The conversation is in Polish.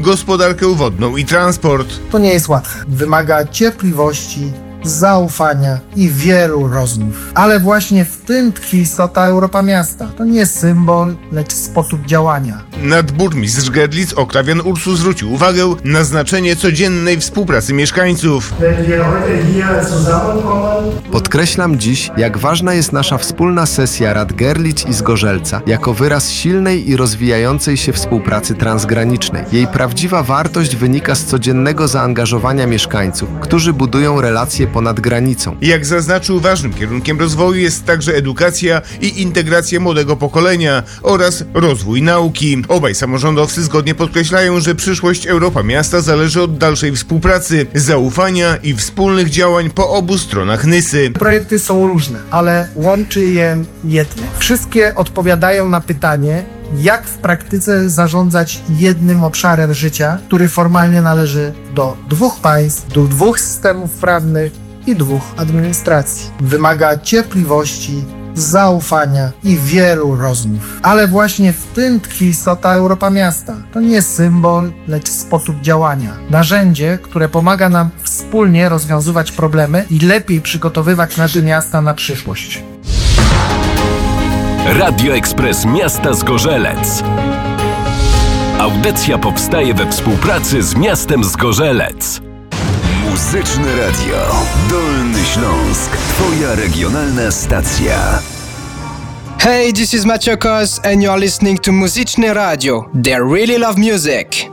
gospodarkę wodną i transport. To nie jest łatwe. Wymaga cierpliwości, zaufania i wielu rozmów. Ale właśnie w tym tkwi istota Europa Miasta. To nie symbol, lecz sposób działania. Nadburmistrz Görlitz Octavian Ursus zwrócił uwagę na znaczenie codziennej współpracy mieszkańców. Podkreślam dziś, jak ważna jest nasza wspólna sesja Rad Görlitz i Zgorzelca jako wyraz silnej i rozwijającej się współpracy transgranicznej. Jej prawdziwa wartość wynika z codziennego zaangażowania mieszkańców, którzy budują relacje ponad granicą. Jak zaznaczył, ważnym kierunkiem rozwoju jest także edukacja i integracja młodego pokolenia oraz rozwój nauki. Obaj samorządowcy zgodnie podkreślają, że przyszłość Europa Miasta zależy od dalszej współpracy, zaufania i wspólnych działań po obu stronach Nysy. Projekty są różne, ale łączy je jedno. Wszystkie odpowiadają na pytanie, jak w praktyce zarządzać jednym obszarem życia, który formalnie należy do dwóch państw, do dwóch systemów prawnych i dwóch administracji. Wymaga cierpliwości, zaufania i wielu rozmów. Ale właśnie w tym tkwi istota Europa Miasta. To nie symbol, lecz sposób działania. Narzędzie, które pomaga nam wspólnie rozwiązywać problemy i lepiej przygotowywać nasze miasta na przyszłość. Radio Ekspres Miasta Zgorzelec. Audycja powstaje we współpracy z miastem Zgorzelec. Muzyczne Radio Dolny Śląsk. Twoja regionalna stacja. Hey, this is Maciokos and you're listening to Muzyczne Radio. They really love music.